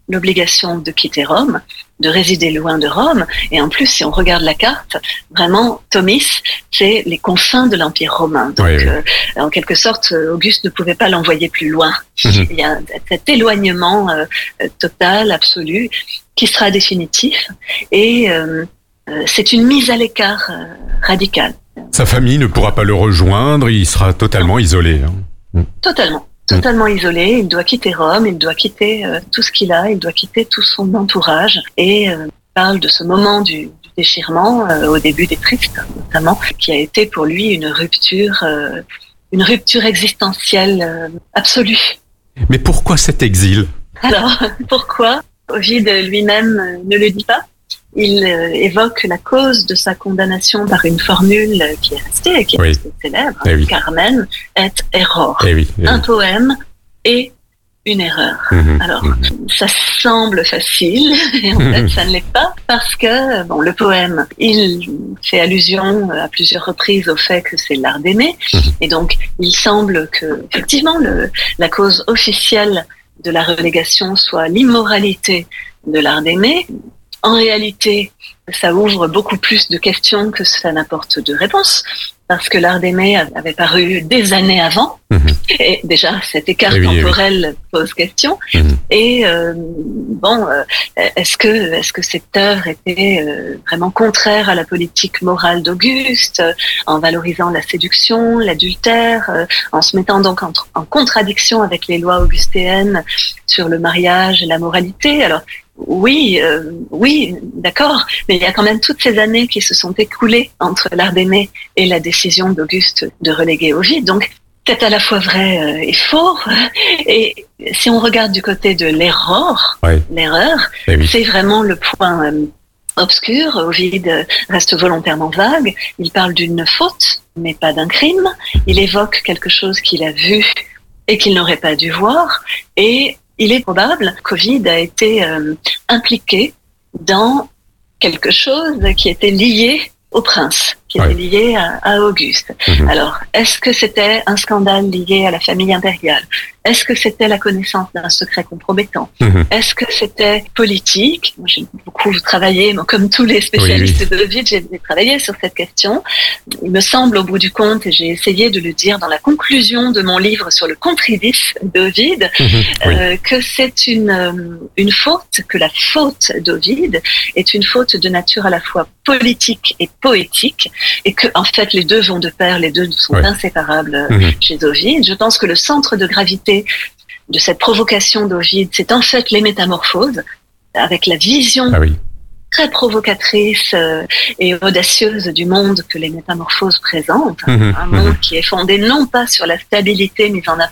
l'obligation de quitter Rome, de résider loin de Rome. Et en plus, si on regarde la carte, vraiment, Tomis, c'est les confins de l'Empire romain. Donc, oui, oui. Euh, en quelque sorte, Auguste ne pouvait pas l'envoyer plus loin. Mm-hmm. Il y a cet éloignement euh, total, absolu, qui sera définitif. Et euh, euh, c'est une mise à l'écart euh, radicale. Sa famille ne pourra pas le rejoindre, il sera totalement isolé. Hein. Totalement. Totalement isolé, il doit quitter Rome, il doit quitter euh, tout ce qu'il a, il doit quitter tout son entourage. Et euh, il parle de ce moment du, du déchirement, euh, au début des Tristes notamment, qui a été pour lui une rupture, euh, une rupture existentielle euh, absolue. Mais pourquoi cet exil ? Alors, pourquoi ? Ovide lui-même ne le dit pas. Il euh, évoque la cause de sa condamnation par une formule qui est restée, qui est oui. restée célèbre, eh oui. Carmen et error. Eh oui, eh un oui. poème et une erreur. Mmh, Alors, mmh. ça semble facile, et en fait, ça ne l'est pas, parce que, bon, le poème, il fait allusion à plusieurs reprises au fait que c'est l'art d'aimer, mmh. et donc, il semble que, effectivement, le, la cause officielle de la relégation soit l'immoralité de l'art d'aimer. En réalité, ça ouvre beaucoup plus de questions que ça n'apporte de réponses, parce que l'art d'aimer avait paru des années avant, mmh. et déjà cet écart oui, temporel oui. pose question. Mmh. Et euh, bon, euh, est-ce que est-ce que cette œuvre était euh, vraiment contraire à la politique morale d'Auguste, euh, en valorisant la séduction, l'adultère, euh, en se mettant donc en, en contradiction avec les lois augustéennes sur le mariage et la moralité. Alors oui, euh, oui, d'accord, mais il y a quand même toutes ces années qui se sont écoulées entre l'art d'aimer et la décision d'Auguste de reléguer Ovide. Donc, c'est à la fois vrai euh, et faux. Et si on regarde du côté de l'erreur, oui. l'erreur, oui. c'est vraiment le point euh, obscur. Ovide reste volontairement vague. Il parle d'une faute, mais pas d'un crime. Il évoque quelque chose qu'il a vu et qu'il n'aurait pas dû voir. Et il est probable qu'Ovide a été euh, impliqué dans quelque chose qui était lié au prince, qui était ouais. lié à, à Auguste. Mmh. Alors, est-ce que c'était un scandale lié à la famille impériale ? Est-ce que c'était la connaissance d'un secret compromettant ? mmh. Est-ce que c'était politique ? Moi, j'ai beaucoup travaillé, comme tous les spécialistes oui, oui. d'Ovide, j'ai travaillé sur cette question. Il me semble, au bout du compte, et j'ai essayé de le dire dans la conclusion de mon livre sur le contrivis d'Ovide, mmh. oui. euh, que c'est une, une faute, que la faute d'Ovide est une faute de nature à la fois politique et poétique, et que en fait les deux vont de pair, les deux sont ouais. inséparables mmh. chez Ovide. Je pense que le centre de gravité de cette provocation d'Ovide, c'est en fait les métamorphoses, avec la vision ah oui. très provocatrice euh, et audacieuse du monde que les métamorphoses présentent, mmh. un monde mmh. qui est fondé non pas sur la stabilité mise en